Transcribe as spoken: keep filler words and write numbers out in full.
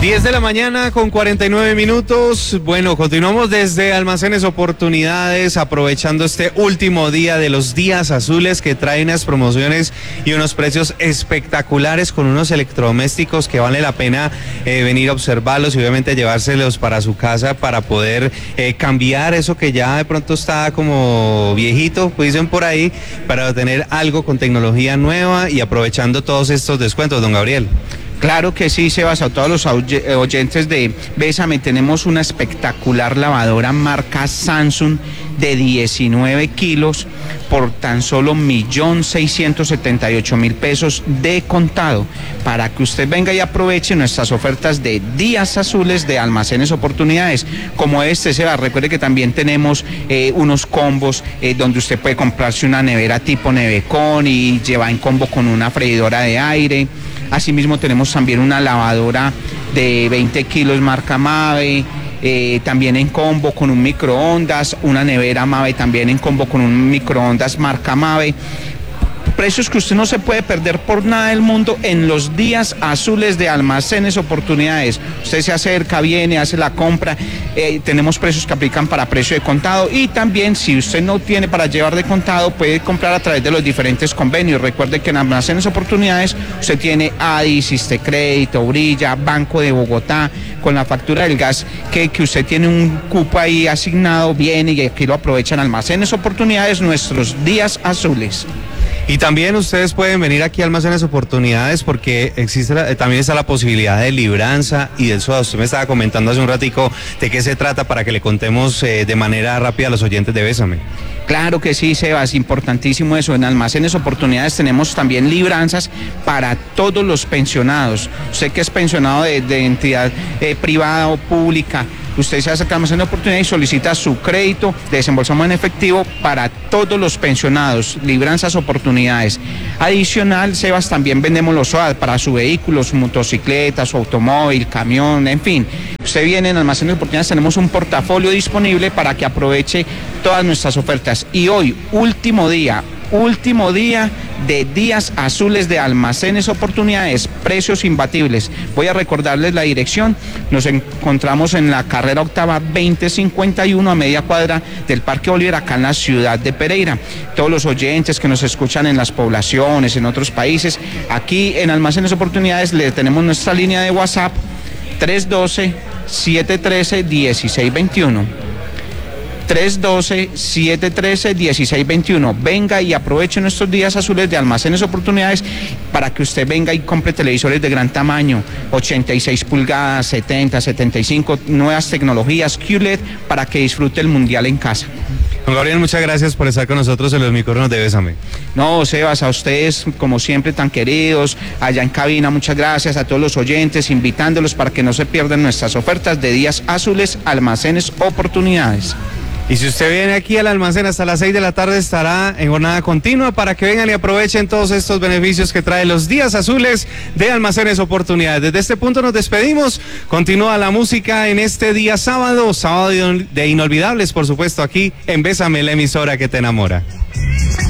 diez de la mañana con cuarenta y nueve minutos. Bueno, continuamos desde Almacenes Oportunidades, aprovechando este último día de los días azules que trae unas promociones y unos precios espectaculares con unos electrodomésticos que vale la pena eh, venir a observarlos y obviamente llevárselos para su casa para poder eh, cambiar eso que ya de pronto está como viejito, pues dicen por ahí, para tener algo con tecnología nueva y aprovechando todos estos descuentos, don Gabriel. Claro que sí, Sebas, a todos los oyentes de Bésame, tenemos una espectacular lavadora marca Samsung de diecinueve kilos por tan solo un millón seiscientos setenta y ocho mil pesos de contado, para que usted venga y aproveche nuestras ofertas de días azules de Almacenes Oportunidades, como este, Sebas. Recuerde que también tenemos eh, unos combos eh, donde usted puede comprarse una nevera tipo Nevecon y llevar en combo con una freidora de aire. Asimismo tenemos también una lavadora de veinte kilos marca Mave, eh, también en combo con un microondas, una nevera Mave también en combo con un microondas marca Mave. Precios que usted no se puede perder por nada del mundo en los días azules de Almacenes Oportunidades. Usted se acerca, viene, hace la compra, eh, tenemos precios que aplican para precio de contado, y también si usted no tiene para llevar de contado, puede comprar a través de los diferentes convenios. Recuerde que en Almacenes Oportunidades usted tiene A D I, Sistecrédito, Brilla, Banco de Bogotá. Con la factura del gas que, que usted tiene un cupo ahí asignado, viene y aquí lo aprovechan. Almacenes Oportunidades, nuestros días azules. Y también ustedes pueden venir aquí a Almacenes Oportunidades porque existe la, también está la posibilidad de libranza y del SOA. Usted me estaba comentando hace un ratico de qué se trata para que le contemos eh, de manera rápida a los oyentes de Bésame. Claro que sí, Sebas, importantísimo eso. En Almacenes Oportunidades tenemos también libranzas para todos los pensionados. Usted que es pensionado de, de entidad eh, privada o pública, usted se acerca a Almacenes Oportunidades y solicita su crédito, desembolsamos en efectivo para todos los pensionados, libranzas Oportunidades. Adicional, Sebas, también vendemos los S O A para su vehículo, su motocicleta, su automóvil, camión, en fin. Usted viene en Almacenes Oportunidades, tenemos un portafolio disponible para que aproveche todas nuestras ofertas. Y hoy, último día, último día de días azules de Almacenes Oportunidades, precios imbatibles. Voy a recordarles la dirección. Nos encontramos en la carrera octava veinte cincuenta y uno, a media cuadra del Parque Bolívar, acá en la ciudad de Pereira. Todos los oyentes que nos escuchan en las poblaciones, en otros países, aquí en Almacenes Oportunidades le tenemos nuestra línea de WhatsApp tres uno dos, siete uno tres, uno seis dos uno. tres uno dos, siete uno tres, uno seis dos uno. Venga y aproveche nuestros días azules de Almacenes Oportunidades para que usted venga y compre televisores de gran tamaño, ochenta y seis pulgadas, setenta, setenta y cinco, nuevas tecnologías Q L E D, para que disfrute el mundial en casa. Don Gabriel, muchas gracias por estar con nosotros en los micrófonos de Bésame. No, Sebas, a ustedes, como siempre, tan queridos, allá en cabina, muchas gracias a todos los oyentes, invitándolos para que no se pierdan nuestras ofertas de días azules, Almacenes Oportunidades. Y si usted viene aquí al almacén hasta las seis de la tarde, estará en jornada continua para que vengan y aprovechen todos estos beneficios que trae los días azules de Almacenes Oportunidades. Desde este punto nos despedimos. Continúa la música en este día sábado, sábado de inolvidables, por supuesto, aquí en Bésame, la emisora que te enamora.